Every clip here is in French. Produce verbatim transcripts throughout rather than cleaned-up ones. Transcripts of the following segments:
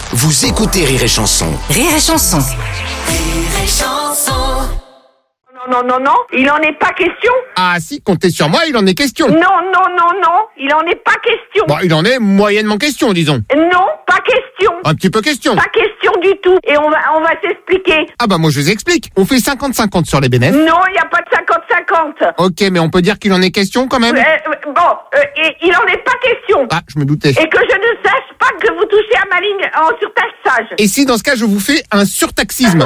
Vous écoutez Rire et Chanson. Rire et Chanson. Rire et Chanson. Non, non, non, il en est pas question. Ah si, comptez sur moi, il en est question. Non, non, non, non, il en est pas question. Bon, il en est moyennement question, disons. Non, pas question. Un petit peu question. Pas question du tout. Et on va, on va s'expliquer. Ah bah moi je vous explique. On fait cinquante cinquante sur les bénéfices. Non, il n'y a pas de cinquante cinquante. Ok, mais on peut dire qu'il en est question quand même. Euh, euh, bon, euh, et, il en est pas question. Ah, je me doutais. Et que je ne sache pas que vous touchez à ma ligne en surtaxage. Et si dans ce cas je vous fais un surtaxisme?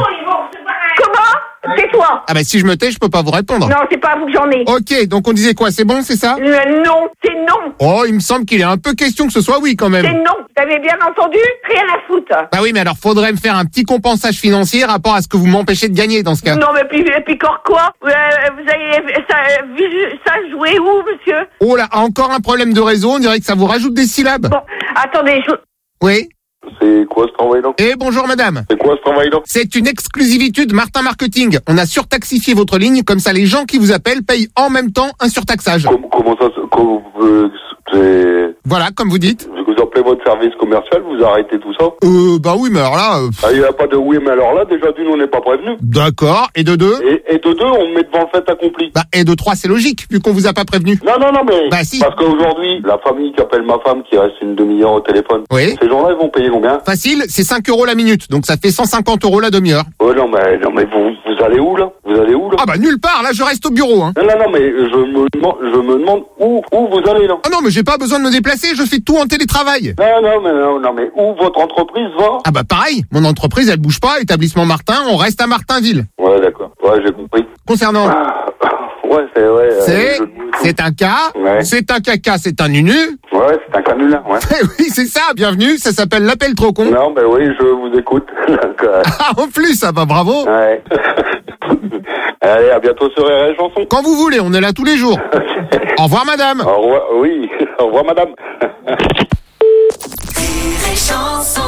Comment? Tais-toi. Ah bah si je me tais, je peux pas vous répondre. Non, c'est pas à vous que j'en ai. Ok, donc on disait quoi, c'est bon, c'est ça? Euh, non, c'est non. Oh, il me semble qu'il est un peu question que ce soit oui quand même. C'est non. Vous avez bien entendu? Rien à foutre. Bah oui, mais alors faudrait me faire un petit compensage financier rapport à ce que vous m'empêchez de gagner dans ce cas. Non, mais puis, puis quoi, quoi euh, Vous avez ça, vu ça jouer où, monsieur? Oh là, encore un problème de réseau, on dirait que ça vous rajoute des syllabes. Bon, attendez, je... Oui. C'est quoi ce travail-là? Eh bonjour madame. C'est quoi ce travail-là? C'est une exclusivité de Martin Marketing. On a surtaxifié votre ligne, comme ça les gens qui vous appellent payent en même temps un surtaxage. Com- Comment ça se- comment, euh, c'est... Voilà, comme vous dites. Vous appelez votre service commercial, vous arrêtez tout ça? Euh, bah oui, mais alors là... euh, Ah, il n'y a pas de oui, mais alors là, déjà d'une, on n'est pas prévenu. D'accord, et de deux? Et, et de deux, on me met devant le fait accompli. Bah, et de trois, c'est logique, vu qu'on vous a pas prévenu. Non, non, non, mais... Bah, si. Parce qu'aujourd'hui, la famille qui appelle ma femme, qui reste une demi-heure au téléphone, Oui. ces gens-là, ils vont payer combien? Facile, c'est cinq euros la minute, donc ça fait cent cinquante euros la demi-heure. Ouais, non, mais, non, mais vous, vous allez où, là? Vous allez où, là? Ah bah nulle part, là je reste au bureau, hein. Non, non, non, mais je me demande, je me demande où, où vous allez, là? Ah non, mais j'ai pas besoin de me déplacer, je fais tout en télétravail. Non, non, mais non, non, mais où votre entreprise va? Ah bah pareil, mon entreprise elle bouge pas, établissement Martin, on reste à Martinville. Ouais, d'accord. Ouais, j'ai compris. Concernant... Ah, ouais, c'est vrai. euh, C'est, je- c'est un cas, Ouais. c'est un caca, c'est un nunu. Ouais, c'est un canular, ouais. Eh oui, c'est ça, bienvenue, ça s'appelle l'appel trop con. Non, ben oui, je vous écoute. Donc, euh, Ah, en plus, ah bah bravo. ouais. Allez, à bientôt sur Rire et Chanson. Quand vous voulez, on est là tous les jours. Au revoir madame. Au revoir, oui. Au revoir, madame. Rire et Chanson.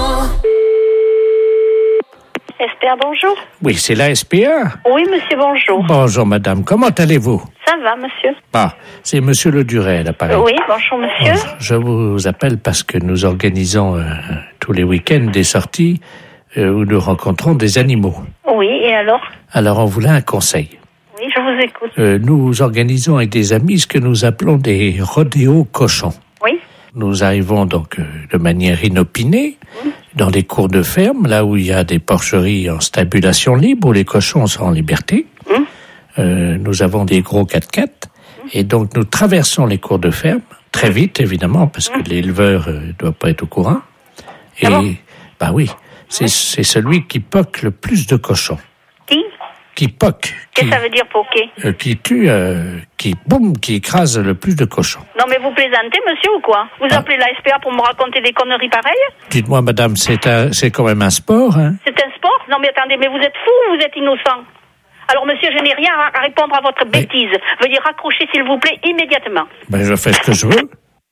S P A, bonjour. Oui, c'est la S P A. Oui, monsieur, bonjour. Bonjour, madame. Comment allez-vous? Ça va, monsieur? Ah, c'est monsieur Le Duret, l'appareil. Oui, bonjour, monsieur. Bonjour. Je vous appelle parce que nous organisons euh, tous les week-ends des sorties euh, où nous rencontrons des animaux. Oui, et alors? Alors, on voulait un conseil. Oui, je vous écoute. Euh, nous organisons avec des amis ce que nous appelons des rodéos cochons. Oui, Nous arrivons donc euh, de manière inopinée dans des cours de ferme, là où il y a des porcheries en stabulation libre, où les cochons sont en liberté. Hum. Euh, nous avons des gros quatre-quatre, et donc nous traversons les cours de ferme, très vite évidemment, parce que l'éleveur ne doit pas être au courant. Et, Ah bon? bah oui, c'est c'est celui qui poque le plus de cochons. qui? Qui poque, Qu'est-ce qui, que ça veut dire, poker? euh, qui tue, euh, qui boum, qui écrase le plus de cochons. Non, mais vous plaisantez, monsieur, ou quoi? Vous Ah. appelez la S P A pour me raconter des conneries pareilles? Dites-moi, madame, c'est un- c'est quand même un sport, hein? C'est un sport? Non, mais attendez, mais vous êtes fou ou vous êtes innocent? Alors, monsieur, je n'ai rien à répondre à votre Mais- bêtise. Veuillez raccrocher, s'il vous plaît, immédiatement. Ben, je fais ce que je veux.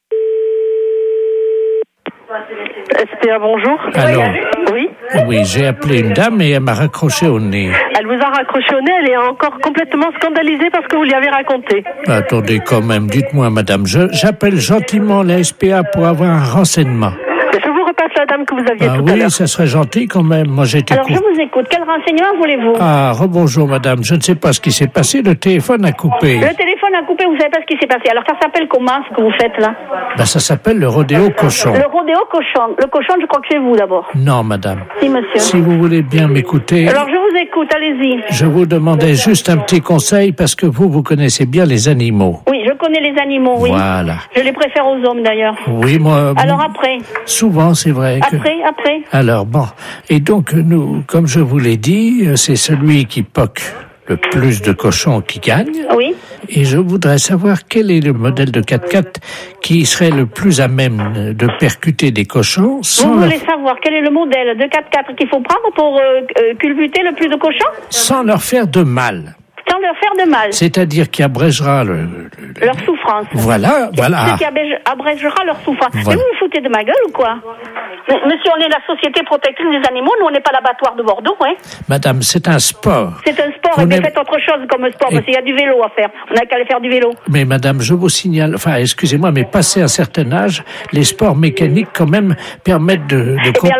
S P A, bonjour. Alors, Oui. oui, j'ai appelé une dame et elle m'a raccroché au nez. Elle vous a raccroché au nez, elle est encore complètement scandalisée parce que vous lui avez raconté. Attendez quand même, dites-moi, madame, je- j'appelle gentiment la S P A pour avoir un renseignement. Je vous repasse la dame que vous aviez Ah tout à oui, l'heure. ça serait gentil quand même. Moi, j'ai été Alors, je cou- vous écoute. Quel renseignement voulez-vous? Ah, rebonjour, madame. Je ne sais pas ce qui s'est passé. Le téléphone a coupé. Le téléphone a coupé, vous savez pas ce qui s'est passé. Alors, ça s'appelle comment, ce que vous faites, là? Ben, ça s'appelle le rodéo cochon. Le rodéo cochon. Le cochon, je crois que c'est vous, d'abord. Non, madame. Si, monsieur. Si vous voulez bien m'écouter, Alors, je vous écoute, allez-y. je vous demandais juste un petit conseil parce que vous, vous connaissez bien les animaux. Oui, je connais les animaux, oui. Voilà. Je les préfère aux hommes, d'ailleurs. Oui, moi, Alors, après? souvent, c'est vrai que... Après, après? Alors bon, et donc nous, comme je vous l'ai dit, c'est celui qui poque le plus de cochons qui gagne. Oui. Et je voudrais savoir quel est le modèle de quatre-quatre qui serait le plus à même de percuter des cochons sans, Vous leur, voulez savoir quel est le modèle de quatre-quatre qu'il faut prendre pour euh, euh, culbuter le plus de cochons? sans leur faire de mal. Sans leur faire de mal. C'est-à-dire qui abrégera le... le- le- Leur souffrance. Voilà, voilà. Ce qui abrège- abrégera leur souffrance. Voilà. Mais vous vous foutez de ma gueule ou quoi? Mais, monsieur, on est la Société protectrice des animaux, nous on n'est pas l'abattoir de Bordeaux, hein. Madame, c'est un sport. C'est un sport, Vous et bien n'avez- faites autre chose comme sport, Et- parce qu'il y a du vélo à faire. On n'a qu'à aller faire du vélo. Mais madame, je vous signale, enfin, excusez-moi, mais passé un certain âge, les sports mécaniques, quand même, permettent de, de Eh bien,